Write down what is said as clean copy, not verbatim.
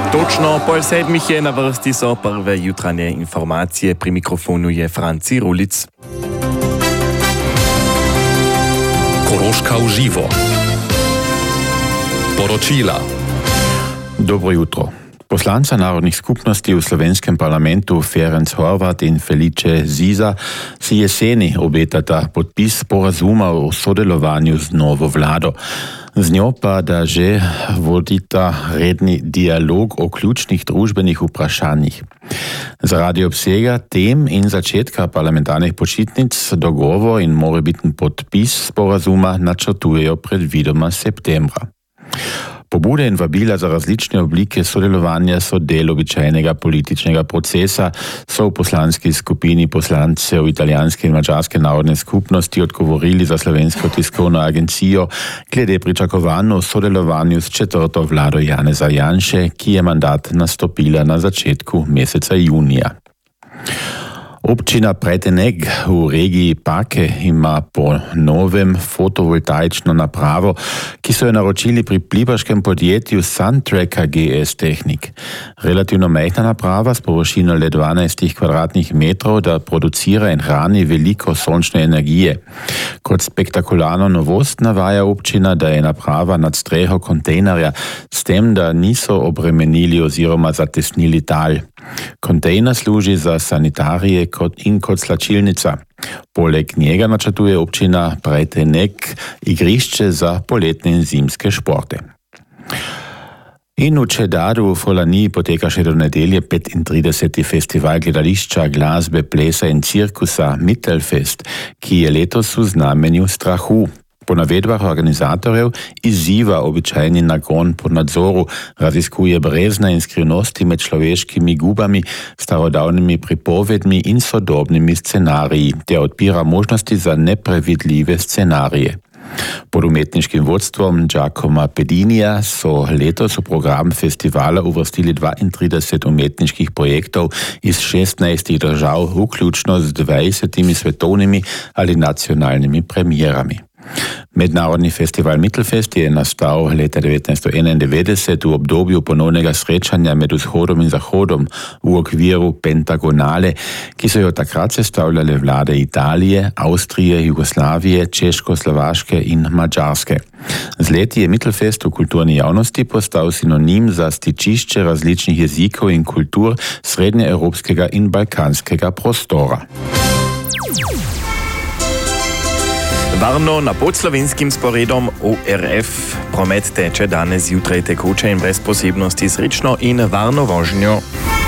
Točno pol sedmih je na vrsti so prve jutranje informacije. Pri mikrofonu je Franci Rulic. Koroška v živo. Poročila. Dobro jutro. Poslanca narodnih skupnosti v slovenskem parlamentu Ferenc Horvat in Felice Ziza si jeseni obetata podpis sporazuma o sodelovanju z novo vlado. Z njo pa da že vodita redni dialog o ključnih družbenih vprašanjih. Zaradi obsega tem in začetka parlamentarnih počitnic dogovor in morebitni podpis sporazuma načrtujejo predvidoma septembra. Pobude in vabila za različne oblike sodelovanja so del običajnega političnega procesa, so v poslanski skupini poslancev italijanske in madžarske narodne skupnosti odgovorili za Slovensko tiskovno agencijo glede pričakovanj o sodelovanju s četrto vlado Janeza Janše, ki je mandat nastopila na začetku meseca junija. Občina Preteneg v regiji Pake ima po novem fotovoltaično napravo, ki so jo naročili pri plibaškem podjetju Suntracker GS Technik. Relativno majhna naprava s površino le 12 kvadratnih metrov, da producira in hrani veliko sončne energije. Kot spektakularno novost navaja občina, da je naprava nad streho kontejnerja, s tem, da niso obremenili oziroma zatesnili tal. Kontejner služi za sanitarije in kot slačilnica. Poleg njega načrtuje občina Preteneg igrišče za poletne in zimske športe. In v Čedadu v Folaniji poteka še do nedelje 35. festival gledališča, glasbe, plesa in cirkusa Mittelfest, ki je letos v znamenju strahu. Po navedbah organizatorjev izziva običajni nagon po nadzoru, raziskuje brezna in skrivnosti med človeškimi gubami, starodavnimi pripovedmi in sodobnimi scenariji, te odpira možnosti za neprevidljive scenarije. Pod umetniškim vodstvom Giacoma Pedinija so letos v program festivala uvrstili 32 umetniških projektov iz 16 držav, vključno z 20 svetovnimi ali nacionalnimi premierami. Mednarodni festival Mittelfest je nastal leta 1991 v obdobju ponovnega srečanja med vzhodom in zahodom v okviru Pentagonale, ki so jo takrat sestavljale vlade Italije, Avstrije, Jugoslavije, Češko-Slovaške in Madžarske. Z leti je Mittelfest v kulturni javnosti postal sinonim za stičišče različnih jezikov in kultur srednjeevropskega in balkanskega prostora. Varno na podslovenskim sporedom ORF. Promet teče danes zjutraj tekoče in brez posebnosti, srečno in varno vožnjo.